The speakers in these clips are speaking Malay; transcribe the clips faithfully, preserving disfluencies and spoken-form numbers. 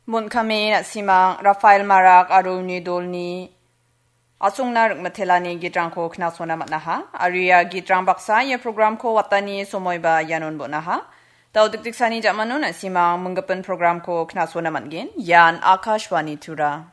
Mun kami na simang Rafael Marak aruni dolni asung na rukmatelani gitrang ko knasona matnaha aria gitrang baksa ye program ko watani somoy ba yanon bonaha tau dikdik sani jamanu na simang menggapen program ko knasona matgin yan Akashwani tura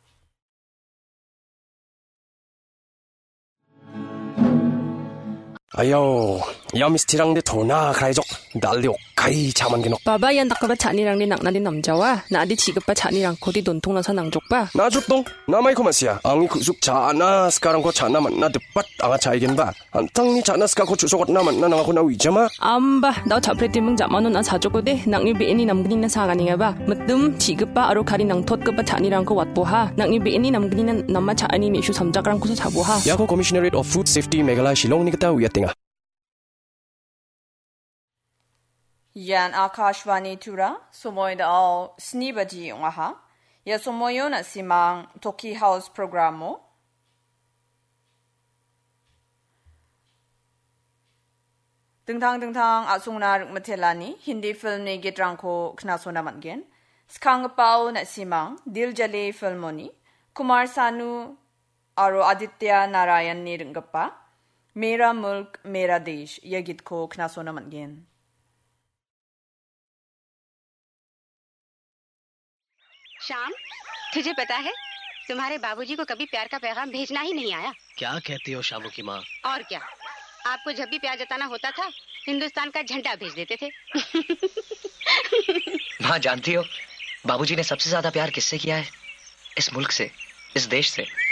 Ayo, ya misti랑 내 도나 가이족 날려 가이 자만 게노. Baba yan takaba 찬이랑 ni nakna din namjawa na adi chigapa 찬이랑 kodi dontong na sa nangjokpa. 나 줬동 나마이 코마시야. 앙이 구숙 자나 스카랑 거 자나 만나 듣밭 앙아 차이겐 바. 안탕니 자나 스카 거 주소got 나 만나 나가 나 위자마. Amba, daw chapre timung jamano na sajoko de nakni beeni namgni na sagani nga ba. Matum chigapa aro kari nang tot kapa 찬이랑 ko watboha. Nakni beeni namgni na namma chaani mishu samjakrang ko sa chaboha. 야고 Commissionerate of Food Safety 메갈라 실롱 니그타 위야땡아. yan Akashwani tura somoy dao snibaji ngaha ya somoyo na simang Toki House programo dengtang dengtang asungna rukmatelani Hindi film ni gitrang ko knasona matgen skang pao na simang Dil Jale filmoni Kumar Sanu aro Aditya Narayan ni ringgapa Mera Mulk Mera Desh ye git ko knasona matgen Shyam, तुझे पता है तुम्हारे बाबूजी को कभी प्यार का पैगाम भेजना ही नहीं आया। क्या कहती हो शामू की माँ? और क्या, आपको जब भी प्यार जताना होता था हिंदुस्तान का झंडा भेज देते थे। माँ जानती हो बाबूजी ने सबसे ज्यादा प्यार किससे किया है? इस मुल्क से, इस देश से।